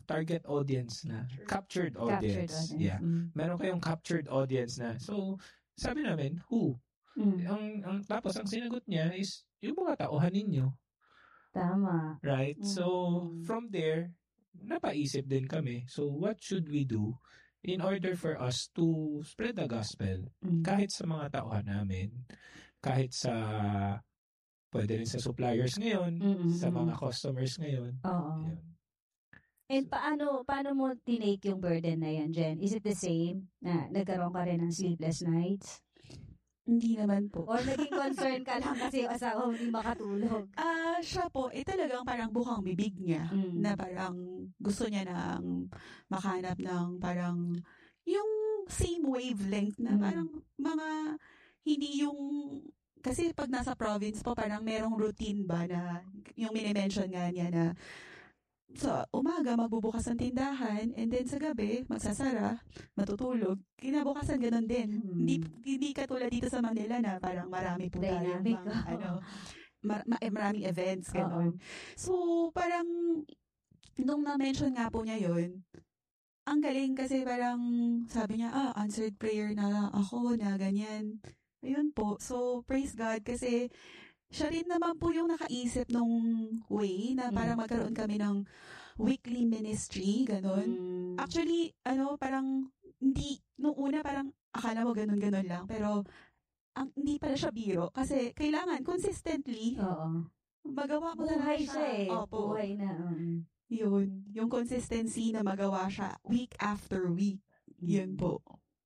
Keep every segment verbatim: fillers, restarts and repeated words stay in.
target audience na. Captured audience. Captured audience. Yeah. Mm. Meron kayong captured audience na. So, sabi namin, who? Mm. Ang, ang, tapos, ang sinagot niya is, yung mga tauhan ninyo. Tama. Right? Mm. So, from there, napaisip din kami. So, what should we do in order for us to spread the gospel? Mm. Kahit sa mga tauhan namin, kahit sa, pwede rin sa suppliers ngayon, Mm-mm. sa mga customers ngayon. Oo. Yun. And paano paano mo tinake yung burden na yan, Jen? Is it the same na nagkaroon ka rin ng sleepless nights? Hindi naman po. Or naging concern ka lang kasi yung asawa mo hindi makatulog? Ah, uh, siya po, eh talagang parang bukang bibig niya. Mm. Na parang gusto niya nang makahanap ng parang yung same wavelength na Mm. parang mga hindi yung... Kasi pag nasa province po, parang merong routine ba na yung minimension nga niya na sa umaga magbubukas ng tindahan and then sa gabi magsasara, matutulog. Kinabukasan ganun din. Hmm. Hindi hindi katulad dito sa Manila na parang marami po tayong Dynamic. mga ano, mar- ma- maraming events ganun. So parang nung na-mention nga po niya yun, ang galing kasi parang sabi niya, ah, answered prayer na ako na ganyan. Ayun po. So praise God kasi siya rin naman po yung nakaisip nung way na parang magkaroon kami ng weekly ministry, ganun. Mm. Actually, ano, parang, hindi, nung una parang akala mo ganun-ganun lang, pero ang, hindi pala siya biro. Kasi kailangan, consistently, Oo. magawa mo Buhay na siya eh. Opo. Buhay na. Um. Yun. Yung consistency na magawa siya week after week. Yun po.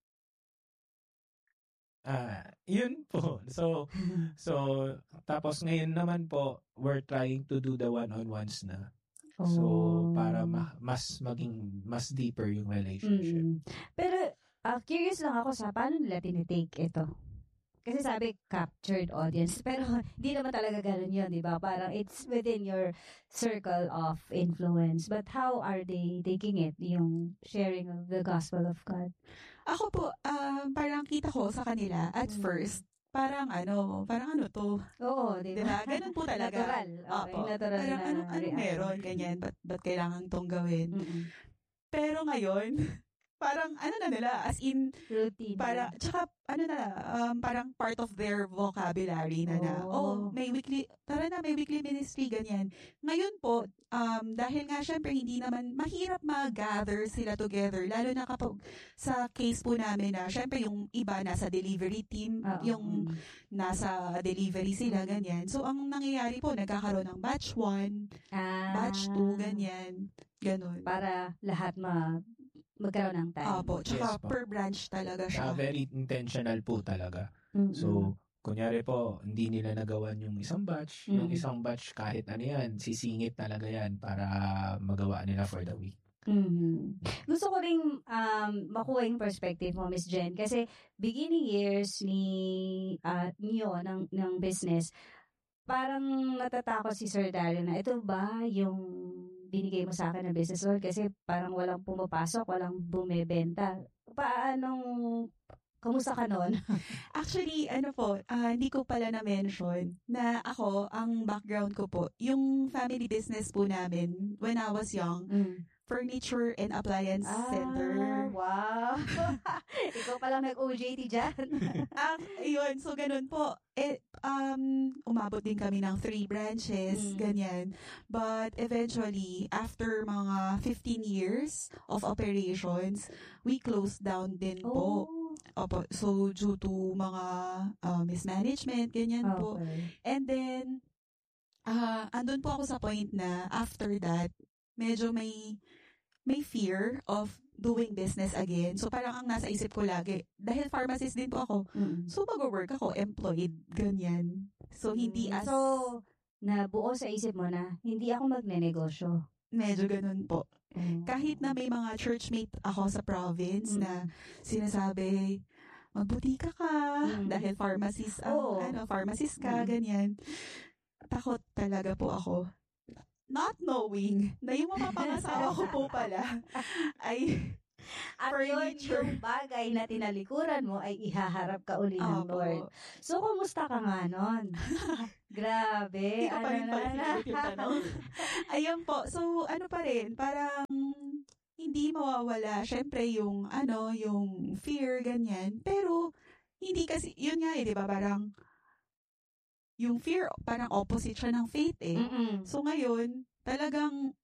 Ah, yun po. So, so, tapos ngayon naman po, we're trying to do the one-on-ones na. So, Oh. para ma- mas maging, mas deeper yung relationship. Mm. Pero, uh, curious lang ako sa paano nila tinitake ito. Kasi sabi, captured audience. Pero, hindi naman talaga ganun yun, di ba? Parang it's within your circle of influence. But how are they taking it? Yung sharing of the gospel of God? Ako po, um, parang kita ko sa kanila at Mm. first, parang ano, parang ano to, Oo, di ba? diba? Ganun po talaga. Natural. Okay, Opo. natural Parang na ano, ano reaction. meron, ganyan, ba't, ba't kailangan tong gawin? Mm-mm. Pero ngayon, parang ano na nila, as in, Routine. para, tsaka, ano na, um, parang part of their vocabulary na na, Oh. oh, may weekly, tara na, may weekly ministry, ganyan. Ngayon po, um, dahil nga syempre hindi naman, mahirap mag-gather sila together, lalo na kapag sa case po namin na, syempre yung iba nasa delivery team, Oo. yung nasa delivery sila, ganyan. So, ang nangyayari po, nagkakaroon ng batch one, Ah. batch two, ganyan, ganun. Para lahat ma magkaroon ng time. Opo, tsaka Yes po. per branch talaga siya. Ah, very intentional po talaga. Mm-mm. So, kunyari po, hindi nila nagawan yung isang batch. Yung Mm. isang batch, kahit ano yan, sisingit talaga yan para magawa nila for the week. Mhm. Gusto ko ring um, makuha yung perspective mo, Miss Jen, kasi beginning years ni uh, niyo ng, ng business, parang natatakot si Sir Daryl na ito ba yung binigay mo sa akin na business world kasi parang walang pumapasok, walang bumebenta. Paanong, kamusta ka noon? Actually, ano po, ah, hindi ko pala na-mention na ako, ang background ko po, yung family business po namin when I was young, Mm. Furniture and Appliance Ah, Center. wow. Ikaw palang nag-O J T dyan. Ah, yun, so ganun po. Eh, um, umabot din kami ng three branches, Mm. ganyan. But eventually, after mga fifteen years of operations, we closed down din po. Oh. Opo, so due to mga uh, mismanagement, ganyan po. Okay. And then, ah andun po ako sa point na after that, medyo may may fear of doing business again. So parang ang nasa isip ko lagi, dahil pharmacist din po ako, Mm. so mag-work ako, employed, ganyan. So hindi as, So, nabuo sa isip mo na, hindi ako magnenegosyo. medyo ganun po. Mm. Kahit na may mga churchmate ako sa province Mm. na sinasabi, magbutika ka, Mm. dahil pharmacist, ang, Oo. ano, pharmacist ka, Mm. ganyan. Takot talaga po ako. Not knowing na yung mapapangasawa ko po pala ay At yun, furniture. yung bagay na tinalikuran mo ay ihaharap ka uli ng Opo. Lord. So, kumusta ka nga nun? Grabe. Hindi ko pa rin ano pala na- sinagot yung tanong. Ayun po. So, ano pa rin, parang hindi mawawala, syempre, yung, ano, yung fear, ganyan. Pero, hindi kasi, yun nga eh, di ba, parang, yung fear, parang opposite siya ng faith eh. Mm-mm. So, ngayon, talagang,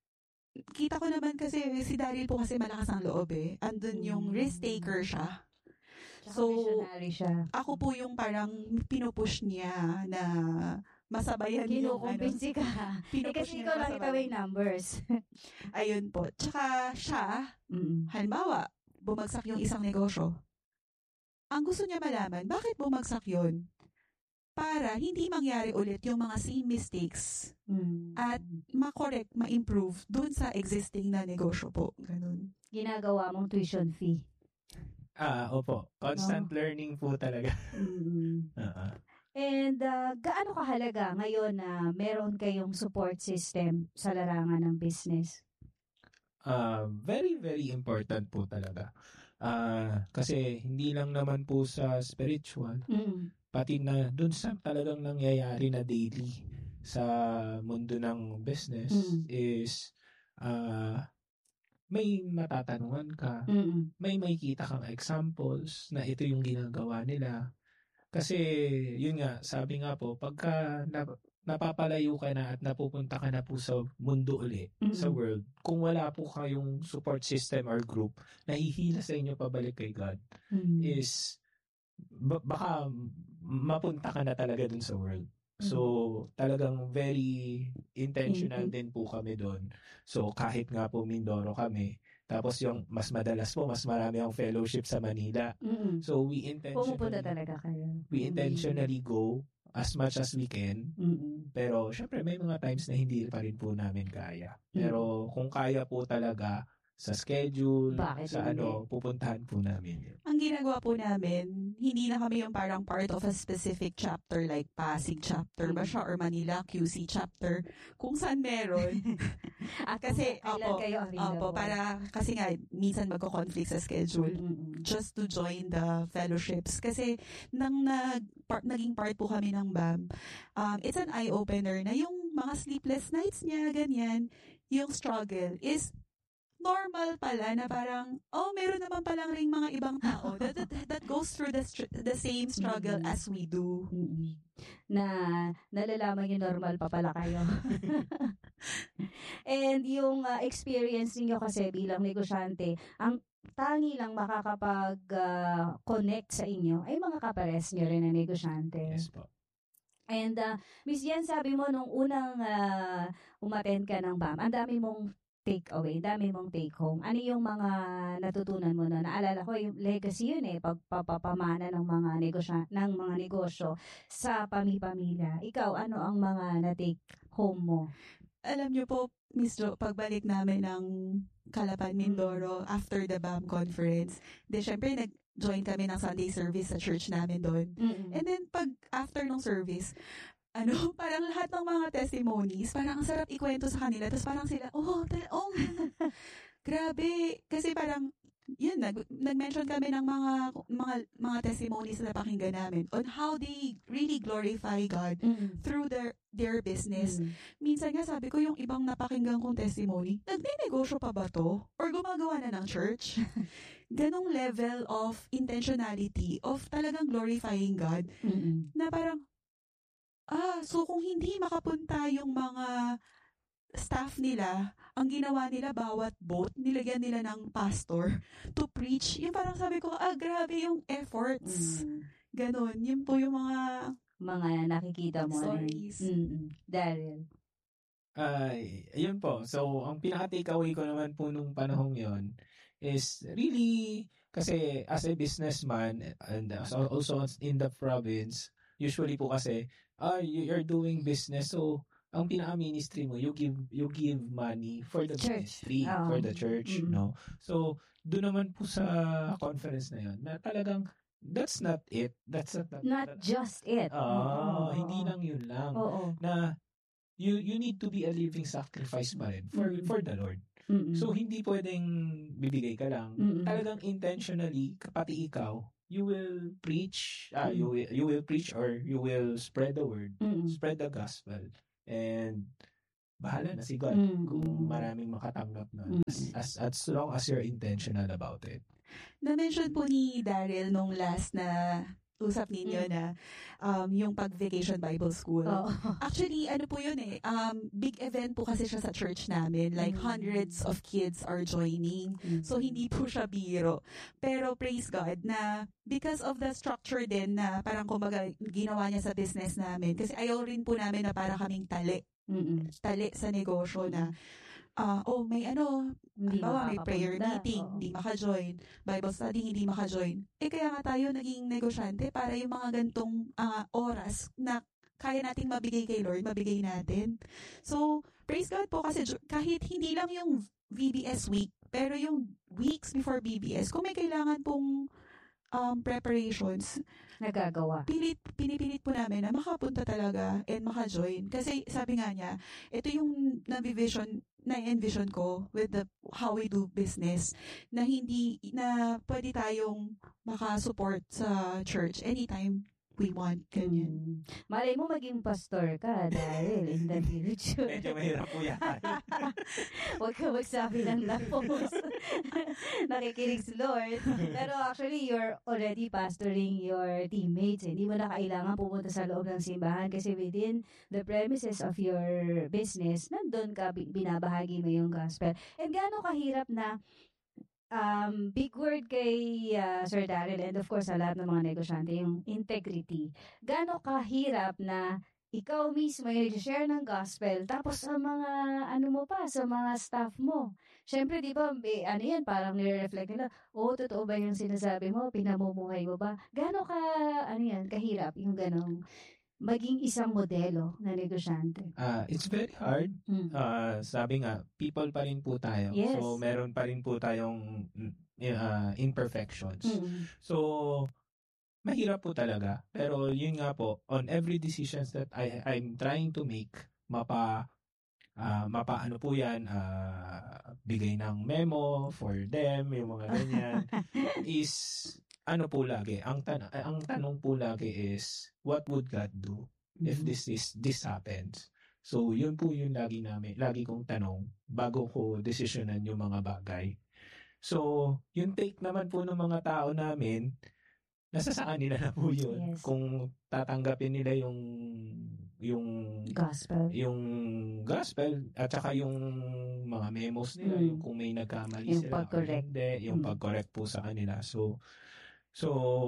kita ko naman kasi, si Daryl po kasi malakas ang loob eh. Andun yung risk taker siya. Tsaka So, visionary siya. ako po yung parang pinupush niya na masabayan yung ano. Kinukumbinsi ka. Eh, Pinupush kasi niya ikaw na nakita mo masabayan. yung numbers. Ayun po. Tsaka siya, Mm. halimbawa, bumagsak yung isang negosyo. Ang gusto niya malaman, bakit bumagsak yun? Para hindi mangyari ulit yung mga same mistakes Mm. at ma-correct, ma-improve dun sa existing na negosyo po. Ganun. Ginagawa mong tuition fee. Ah, opo. Constant No. learning po talaga. Mm. Oo. And uh, gaano kahalaga ngayon na meron kayong support system sa larangan ng business? Ah, very, very important po talaga. Ah, kasi hindi lang naman po sa spiritual, Mm. pati na dun sa talagang nangyayari na daily sa mundo ng business Mm. is ah may matatanungan ka, Mm. may makikita kang examples na ito yung ginagawa nila. Kasi, yun nga, sabi nga po, pagka nap- napapalayo ka na at napupunta ka na po sa mundo uli, Mm. sa world, kung wala po kayong support system or group na hihila sa inyo pabalik kay God, Mm. is ba- baka mapunta ka na talaga dun sa world. So, talagang very intentional Mm-mm. din po kami doon. So, kahit nga po Mindoro kami, tapos yung mas madalas po, mas marami ang fellowship sa Manila. Mm-mm. So, we intentionally, Pumupunta talaga kayo. we intentionally go as much as we can. Mm-mm. Pero, syempre, may mga times na hindi pa rin po namin kaya. Pero, kung kaya po talaga, sa schedule, Bakit sa hindi? ano, pupuntahan po namin yun. Ang ginagawa po namin, hindi na kami yung parang part of a specific chapter like Pasig chapter ba siya or Manila Q C chapter. Kung saan meron. At Kasi, kailan opo, kayo opo, available? para, kasi nga, minsan magko-conflict sa schedule. Mm-mm. Just to join the fellowships. Kasi, nang nag, part, naging part po kami ng B A M, um, it's an eye-opener na yung mga sleepless nights niya, ganyan, yung struggle is normal pala na parang, oh, meron naman palang ring mga ibang tao that, that, that goes through the, str- the same struggle Mm. as we do. Mm-mm. Na nalalaman yung normal pa pala kayo. And yung uh, experience niyo kasi bilang negosyante, ang tangi lang makakapag-connect sa inyo ay mga kapares nyo rin na negosyante. Yes po. And uh, Miss Jen, sabi mo nung unang uh, umattend ka ng B A M, ang dami mong take away, dami mong take home. Ano yung mga natutunan mo na? Naalala ko yung legacy yun eh, pagpapamana ng mga negosyo, ng mga negosyo sa pami-pamilya. Ikaw, ano ang mga na-take home mo? Alam niyo po, Miss Jo, pagbalik namin ng Calapan, Mindoro, after the B A M conference, de syempre nag-join kami ng Sunday service sa church namin doon. Mm-mm. And then, pag after ng service, ano, parang lahat ng mga testimonies, parang ang sarap ikwento sa kanila. Tapos parang sila, oh, ta- oh, grabe. Kasi parang, yun, nag, nag-mention kami ng mga, mga, mga testimonies na napakinggan namin on how they really glorify God Mm-mm. through their their business. Mm-mm. Minsan nga sabi ko, yung ibang napakinggan kong testimony, nagninegosyo pa ba to? Or gumagawa na ng church? Ganong level of intentionality, of talagang glorifying God, Mm-mm. na parang, ah, so kung hindi makapunta yung mga staff nila, ang ginawa nila bawat boat, nilagyan nila ng pastor to preach. Yung parang sabi ko, ah, grabe yung efforts. Mm. Ganon. Yun po yung mga Mga nakikita mo. stories. Mm-mm. Daryl. Ay, ayun po. So, ang pinaka-takeaway ko naman po nung panahong yon is really, kasi as a businessman and also in the province, usually po kasi, ah, you're doing business, so, ang pinaka-ministry mo, you give you give money for the Church. ministry, Oo. for the church, Mm. no? So, doon naman po sa conference na yon na talagang, that's not it. That's not, Not that, just it. Ah, Oo. hindi lang yun lang. Oo. Na, you you need to be a living sacrifice pa rin for Mm. for the Lord. Mm-mm. So hindi pwedeng bibigay ka lang. Mm-mm. Talagang intentionally, pati ikaw, you will preach, ah, Mm. you will you will preach or you will spread the word, Mm-mm. spread the gospel. And bahala na si God Mm, kung mm. maraming makatanggap na. As, as, as long as you're intentional about it. Na-mention po ni Daryl nung last na usap ninyo Mm. na um, yung pag-vacation Bible School. Oo. Actually, ano po yun eh, um, big event po kasi siya sa church namin. Like, Mm. hundreds of kids are joining. Mm. So, hindi po siya biro. Pero, praise God na because of the structure din na parang kumbaga ginawa niya sa business namin. Kasi ayaw rin po namin na para kaming tali. Mm-mm. Tali sa negosyo na, ah oh, may ano, Hindi halimbawa, may prayer makakapunta. meeting, Oo. hindi maka-join. Bible study, hindi maka-join. Eh, kaya nga tayo naging negosyante para yung mga gantong ah, oras na kaya nating mabigay kay Lord, mabigay natin. So, praise God po kasi ju- kahit hindi lang yung V B S week, pero yung weeks before V B S, kung may kailangan pong um, preparations, Nagagawa. pilit, pinipilit po namin na makapunta talaga and maka-join. Kasi sabi nga niya, ito yung na-vision, na-envision ko with the how we do business, na hindi, na pwede tayong makasupport sa church anytime we want. Ganyan. Mm. Malay mo maging pastor ka dahil in the future. Medyo mahirap po yan. Huwag ka magsabi ng tapos. Nakikinig si Lord. Pero actually, you're already pastoring your teammates. Hindi mo na kailangan pumunta sa loob ng simbahan kasi within the premises of your business, nandun ka, bi- binabahagi mo yung gospel. And gaano kahirap na um, big word kay uh, Sir Daryl and of course sa lahat ng mga negosyante, yung integrity. Gaano kahirap na ikaw mismo yung share ng gospel tapos sa mga ano mo pa, sa mga staff mo. Siyempre, di ba, may, ano yan, parang nire-reflect nila, oh, totoo ba yung sinasabi mo? Pinamumuhay mo ba? Gaano ka, ano yan, kahirap yung ganong maging isang modelo na negosyante? Ah, it's very hard. Mm. Ah, sabi nga, people pa rin po tayo. Yes. So, meron pa rin po tayong uh, imperfections. Mm. So, mahirap po talaga. Pero yun nga po, on every decisions that I I'm trying to make, mapa ah, mapa ano po yan, ah, bigay ng memo for them, yung mga ganyan, is ano po lagi, ang tan ang tanong po lagi is, what would God do if this is this happens? So, yun po yung lagi namin, lagi kong tanong bago ko desisyonan yung mga bagay. So, yung take naman po ng mga tao namin, nasa sa kanila na po yun. Yes. Kung tatanggapin nila yung yung Gospel. yung gospel at saka yung mga memos nila, Mm. yung kung may nagkamali Yung sila or pag-correct. hindi, yung Mm. pag-correct po sa kanila. So, so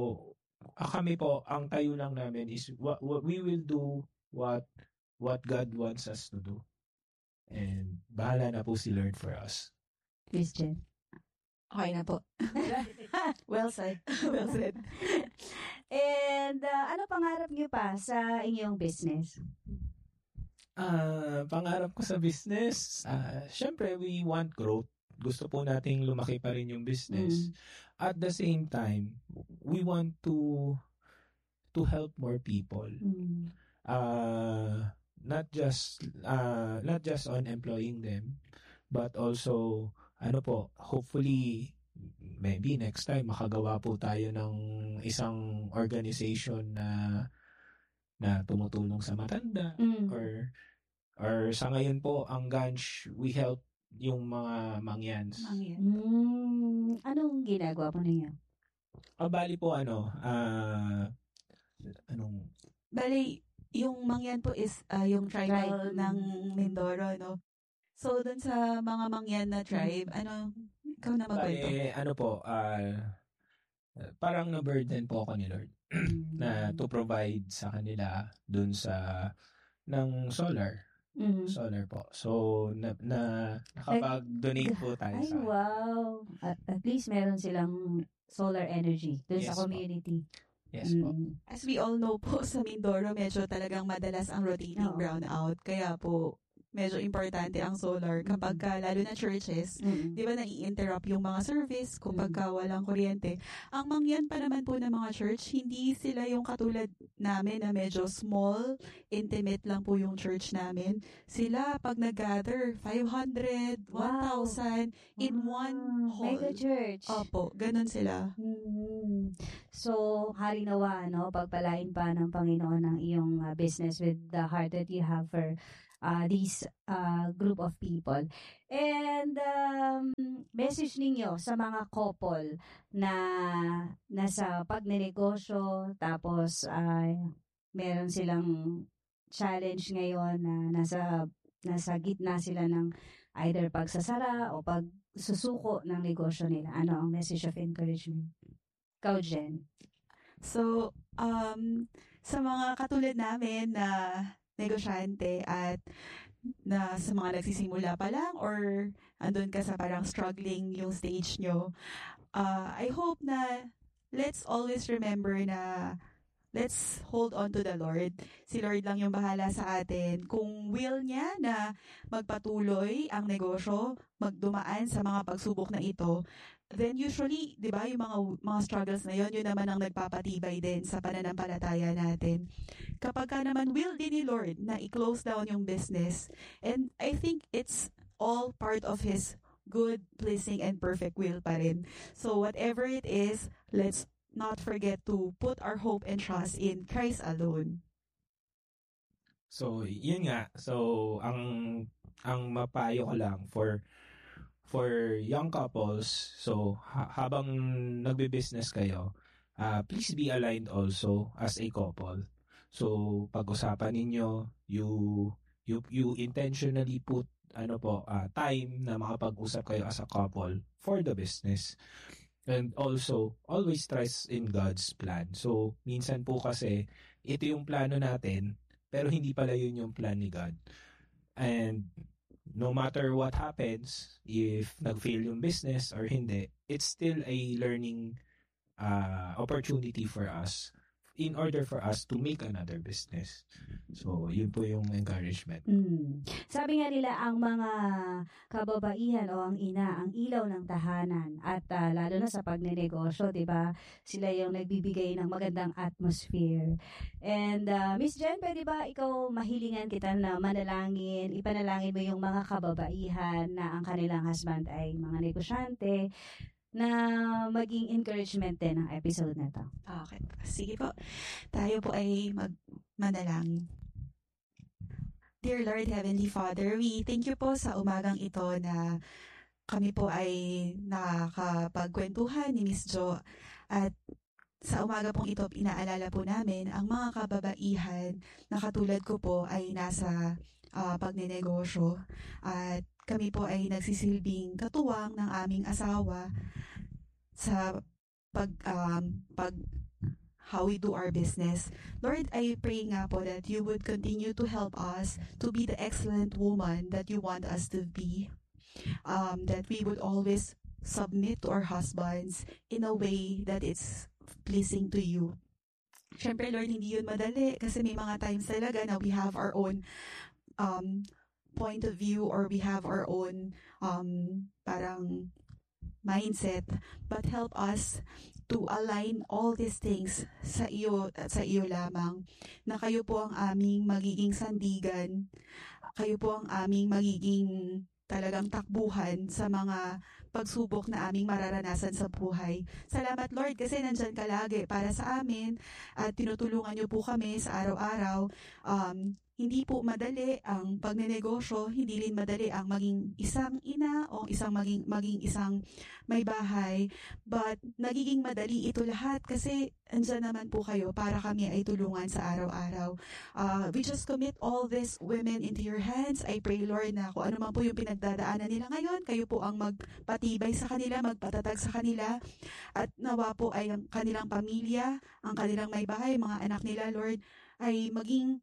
ah, kami po, ang tayo lang namin is what, what we will do what what God wants us to do. And bahala na po si Lord for us. Christian. Okay na po. Well said. Well said. And uh, ano pangarap niyo pa sa inyong business? Ah, pangarap ko sa business, ah, syempre we want growth. Gusto po nating lumaki pa rin yung business. Mm. At the same time, we want to to help more people. Mm. Uh, not just uh, not just on employing them, but also ano po, hopefully maybe next time makagawa po tayo ng isang organization na na tumutulong sa matanda Mm. or or sa ngayon po ang Gansh, we help yung mga mangyans. Mangyan. Mm. Anong ginagawa mo ninyo? Ah, bali po ano, ah anong Bali, yung mangyan po is ah, yung tribal Tribe. ng Mindoro, no? So, dun sa mga mangyan na tribe, ano, ikaw na magkwento. bali, ano po, ah parang na-burden po ako ni Lord na to provide sa kanila dun sa ng solar. Mm. Solar po. So, na, na nakapag-donate po tayo Ay, sa wow. At, at least meron silang solar energy dun Yes sa po. community. Yes po. Mm. As we all know po, sa Mindoro, medyo talagang madalas ang rotating Oo. brownout. Kaya po, medyo importante ang solar kapag ka, lalo na churches, Mm. di ba nai-interrupt yung mga service kung pagka walang kuryente. Ang mangyan pa naman po ng mga church, hindi sila yung katulad namin na medyo small, intimate lang po yung church namin. Sila, pag nag-gather, five hundred, Wow. one thousand in one Wow. hall. Mega church. Opo, ganun sila. Mm. So, harinawa, no, pagpalain pa ng Panginoon ang iyong uh, business with the heart that you have for uh, these uh, group of people. And um, message ninyo sa mga couple na nasa pagnenegosyo, tapos uh, meron silang challenge ngayon na nasa nasa gitna sila ng either pagsasara o pagsusuko ng negosyo nila. Ano ang message of encouragement? Ikaw, Jen. So, um, sa mga katulad namin na negosyante at na sa mga nagsisimula pa lang or andun ka sa parang struggling yung stage nyo, uh, I hope na let's always remember na let's hold on to the Lord. Si Lord lang yung bahala sa atin. Kung will niya na magpatuloy ang negosyo, magdumaan sa mga pagsubok na ito, then usually, di ba, yung mga, mga struggles na yun, yun naman ang nagpapatibay din sa pananampalataya natin. Kapag ka naman will din ni Lord na i-close down yung business, and I think it's all part of His good, pleasing, and perfect will pa rin. So whatever it is, let's not forget to put our hope and trust in Christ alone. So, yun nga. So, ang ang mapayo ko lang for for young couples, so ha- habang nagbe-business kayo, uh, please be aligned also as a couple. So, pag-usapan ninyo, you you you intentionally put ano po, uh, time na makapag-usap kayo as a couple for the business. And also, always trust in God's plan. So, minsan po kasi, ito yung plano natin, pero hindi pala yun yung plan ni God. And no matter what happens, if nag-fail yung business or hindi, it's still a learning uh, opportunity for us in order for us to make another business. So, yun po yung encouragement. Mm. Sabi nga nila, ang mga kababaihan o ang ina, ang ilaw ng tahanan. At uh, lalo na sa pagnenegosyo, di ba? Sila yung nagbibigay ng magandang atmosphere. And uh, Miss Jen, pwede ba ikaw mahilingan kita na manalangin, ipanalangin mo yung mga kababaihan na ang kanilang husband ay mga negosyante, na maging encouragement din ang episode na to. Okay. Sige po. Tayo po ay magmanalangin. Dear Lord, Heavenly Father, we thank you po sa umagang ito na kami po ay nakakapagkwentuhan ni Miss Jo. At sa umaga pong ito, inaalala po namin ang mga kababaihan na katulad ko po ay nasa uh, pagnenegosyo. At kami po ay nagsisilbing katuwang ng aming asawa sa pag, um, pag how we do our business. Lord, I pray nga po that you would continue to help us to be the excellent woman that you want us to be. Um, that we would always submit to our husbands in a way that it's pleasing to you. Siyempre, Lord, hindi yun madali kasi may mga times talaga na we have our own um, point of view or we have our own um, parang mindset, but help us to align all these things sa iyo at sa iyo lamang, na kayo po ang aming magiging sandigan, kayo po ang aming magiging talagang takbuhan sa mga pagsubok na aming mararanasan sa buhay. Salamat Lord kasi nandyan ka lagi para sa amin at tinutulungan niyo po kami sa araw-araw. Um, Hindi po madali ang pagnenegosyo, hindi rin madali ang maging isang ina o isang maging, maging isang may bahay. But nagiging madali ito lahat kasi andyan naman po kayo para kami ay tulungan sa araw-araw. Uh, we just commit all these women into your hands. I pray Lord na kung ano man po yung pinagdadaanan nila ngayon, kayo po ang magpatibay sa kanila, magpatatag sa kanila. At nawa po ay ang kanilang pamilya, ang kanilang may bahay, mga anak nila Lord, ay maging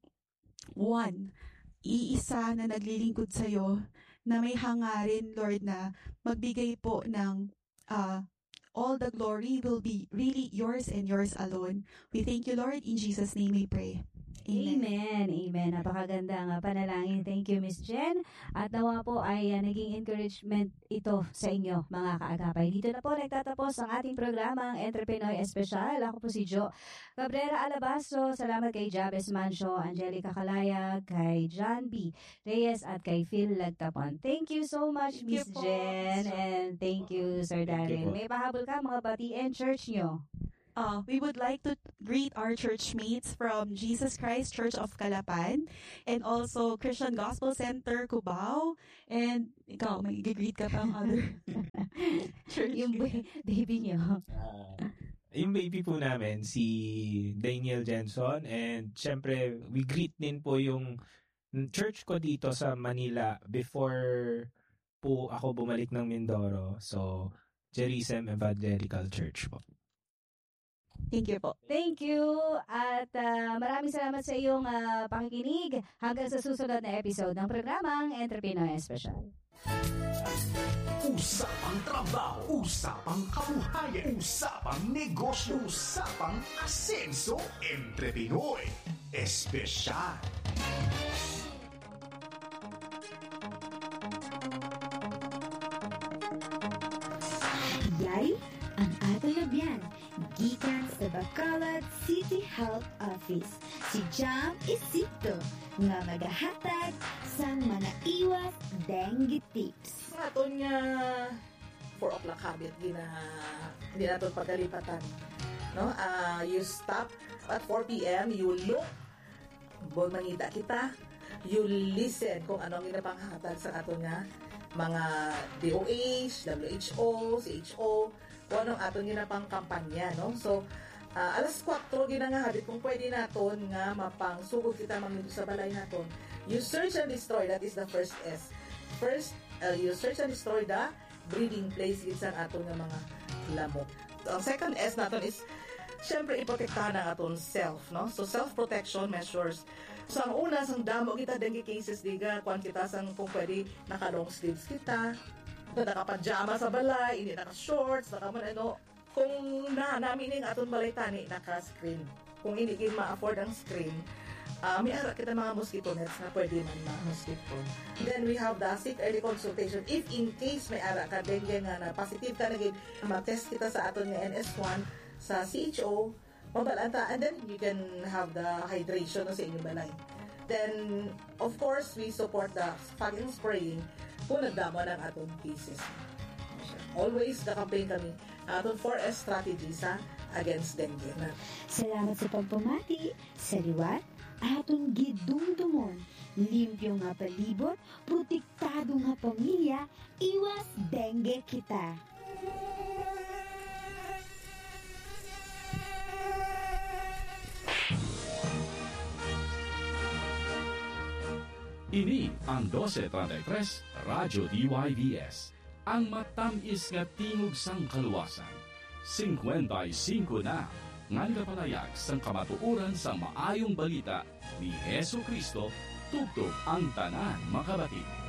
one, iisa na naglilingkod sa'yo, na may hangarin, Lord, na magbigay po ng uh, all the glory will be really yours and yours alone. We thank you, Lord. In Jesus' name we pray. Amen. Amen. Amen. Napakaganda nga panalangin. Thank you, Miss Jen. At nawa po ay uh, naging encouragement ito sa inyo, mga kaagapay. Dito na po nagtatapos ang ating programang Entrepreneur Special. Ako po si Jo Cabrera Alabastro. Salamat kay Jabez Mancio, Angelica Calaya, kay John B. Reyes, at kay Phil Lagtapon. Thank you so much, Miss Jen. And thank you, Sir Darren. May pahabol ka, mga batiin church nyo. Uh, we would like to greet our church mates from Jesus Christ Church of Calapan and also Christian Gospel Center Cubao. And ikaw, may greet ka pang other church. Yung ba- baby niyo. Ah, yung baby po namin, si Daniel Jenson. And syempre, we greet din po yung church ko dito sa Manila before po ako bumalik ng Mindoro. So, Jerusalem Evangelical Church po. Thank you po. Thank you. At ah, maraming salamat sa iyong ah, pakikinig. Hanggang sa susunod na episode ng programang Entrepreneur Special. Usapang trabaho, usapang kabuhayan, usapang negosyo, usapang asenso, Entrepreneur Special. Yay, ang atong labihan, gikan sa Bacolod City Health Office. Si Jam Isito, nga magahatag sa mga iwas dengue tips. Sa aton nga four o'clock habit, gina, hindi natin pagkalipatan. No? Uh, you stop at four p.m., you look, boy mangita kita, you listen kung anong ginapanghatag sa aton nga mga D O H, W H O, C H O, kung anong aton ginapang kampanya, no? So, uh, alas kwatro ginangahabit kung pwede naton nga mapangsugod kita mangito sa balay naton. You search and destroy, that is the first S. First, uh, you search and destroy the breeding place sa aton nga mga lamok. Ang second S naton is syempre iprotektahan ang aton self, no? So self-protection measures. So ang una sang damo kita dengue cases diga kung kita sang kung pwede naka long sleeves kita, naka-pajama sa balay, hindi naka-shorts, naka ano, kung na namin ning aton balay tani naka-screen. Kung hindi kin ma-afford ang screen, uh, may ara kita mga mosquito nets na pwede man na mosquito. Then we have the sick early consultation. If in case may ara ka dengue nga na positive ka naging ma-test kita sa aton nga N S one sa C H O, mabalanta, and then you can have the hydration sa inyong balay. Then, of course, we support the fogging spraying kung nagdamo ng atong cases. Always kakampaign kami atong four S strategy sa against dengue. Salamat sa pagpamati, sa liwat, atong gidumdumon, limpyo nga palibot, protektado nga pamilya, iwas dengue kita. Ini ang twelve thirty-three Radyo D Y V S, ang matamis nga tingog sang kaluwasan. fifty-five na nga nagapalayag sang kamatuoran sa maayong balita ni Hesu Kristo, tugtog ang tanan makabati.